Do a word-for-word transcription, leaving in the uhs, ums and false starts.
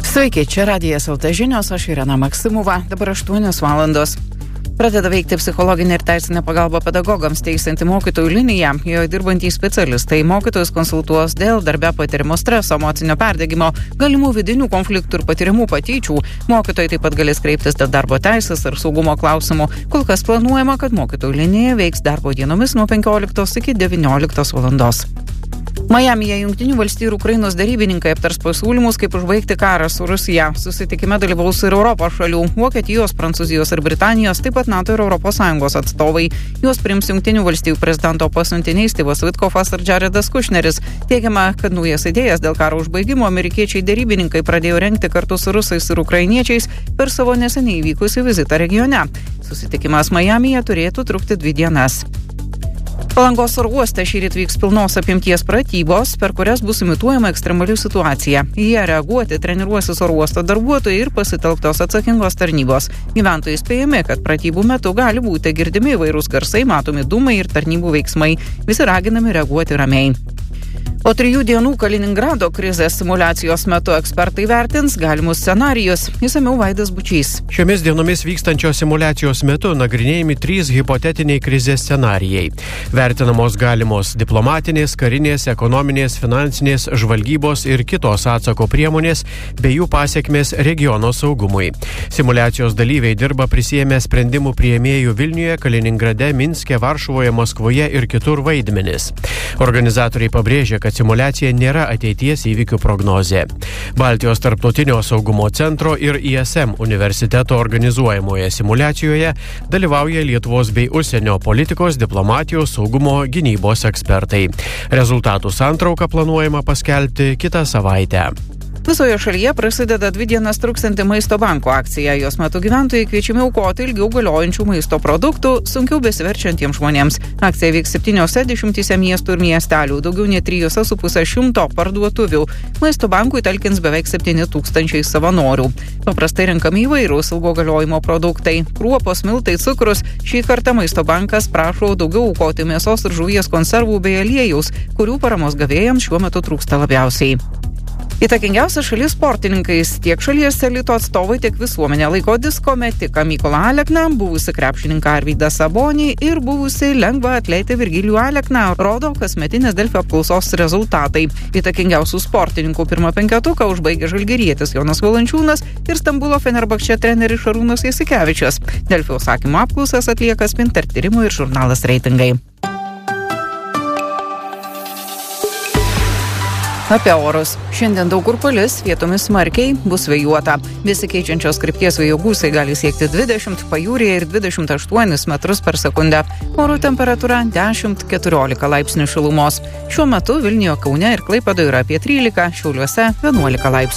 Sveiki, čia Radijas L T žinios, aš Irena Maksimova, dabar aštuonios valandos. Pradeda veikti psichologinė ir teisinė pagalba pedagogams teisianti mokytojų liniją. Joje dirbantys specialistai mokytojus konsultuos dėl darbe patiriamo streso, emocinio perdegimo, galimų vidinių konfliktų ir patiriamų patyčių. Mokytojai taip pat galės kreiptis dėl darbo teisės ir saugumo klausimų. Kol kas planuojama, kad mokytojų linija veiks darbo dienomis nuo penkioliktos iki devynioliktos valandos. Majamyje Jungtinių valstijų ir Ukrainos derybininkai aptars pasiūlymus, kaip užbaigti karą su Rusija. Susitikime dalyvaus ir Europos šalių – Vokietijos, Prancūzijos ir Britanijos, taip pat NATO ir Europos Sąjungos atstovai. Juos priims Jungtinių valstijų prezidento pasiuntiniai Styvas Vitkofas ir Jaredas Kušneris. Teigiama, kad naujas idėjas dėl karo užbaigimo amerikiečiai derybininkai pradėjo rengti kartu su rusais ir ukrainiečiais per savo neseniai įvykusį vizitą regione. Susitikimas Majamyje turėtų trukti dvi dienas. Palangos oro uoste šįryt vyks pilnos apimties pratybos, per kurias bus imituojama ekstremali situacija. Į ją reaguoti treniruosis oro uosto darbuotojai ir pasitelktos atsakingos tarnybos. Gyventojai spėjami, kad pratybų metu gali būti girdimi įvairūs garsai, matomi dūmai ir tarnybų veiksmai. Visi raginami reaguoti ramiai. Po trijų dienų Kaliningrado krizės simulacijos metu ekspertai vertins galimus scenarijus. Išsamiau Vaidas Bučys. Šiomis dienomis vykstančios simulacijos metu nagrinėjami trys hipotetiniai krizės scenarijai. Vertinamos galimos diplomatinės, karinės, ekonominės, finansinės, žvalgybos ir kitos atsako priemonės bei jų pasiekmės regiono saugumui. Simulacijos dalyviai dirba prisiėmę sprendimų priėmėjų Vilniuje, Kaliningrade, Minske, Varšuvoje, Maskvoje ir kitur vaidmenis. Organizatoriai pabrėžia, kad simulacija nėra ateities įvykių prognozė. Baltijos tarptautinio saugumo centro ir I S M universiteto organizuojamoje simulacijoje dalyvauja Lietuvos bei užsienio politikos, diplomatijos, saugumo, gynybos ekspertai. Rezultatų santrauką planuojama paskelbti kitą savaitę. Visoje šalyje prasideda dvi dienas truksianti Maisto banko akcija. Jos metu gyventojai kviečiami aukoti ilgiau galiojančių maisto produktų sunkiau besiverčiantiems žmonėms. Akcija vyks septyniose dešimtyse miestų ir miestelių, daugiau nei trijose su pusė šimto parduotuvių. Maisto bankui talkins beveik septyni tūkstančiai savanorių. Paprastai renkami įvairūs ilgo galiojimo produktai. Kruopos, miltai, cukrus. Šį kartą Maisto bankas prašo daugiau aukoti mėsos ir žuvies konservų bei aliejaus, kurių paramos gavėjams šiuo metu trūksta labiausiai. Įtakingiausias šalies sportininkais tiek šalies elito atstovai, tiek visuomenė laiko disko metiką Mykolą Alekną, buvusi krepšininką Arvydą Sabonį ir buvusi lengva atletė Virgilijų Alekną, rodo kasmetinės Delfi apklausos rezultatai. Įtakingiausių sportininkų pirmą penketuką užbaigė žalgirietis Jonas Valančiūnas ir Stambulo Fenerbahče treneris Šarūnas Jasikevičius. Delfi užsakymo apklausas atlieka Spinter tyrimų ir žurnalas Reitingai. Apie orus. Šiandien daug kur palis, vietomis smarkiai, bus vėjuota. Besikeičiančios krypties vėjo gūsiai gali siekti dvidešimt, pajūryje ir dvidešimt aštuonis metrus per sekundę. Oro temperatūra dešimt keturiolika laipsnių šilumos. Šiuo metu Vilniuje, Kaune ir Klaipėdoje yra apie trylika, Šiauliuose vienuolika laipsnių.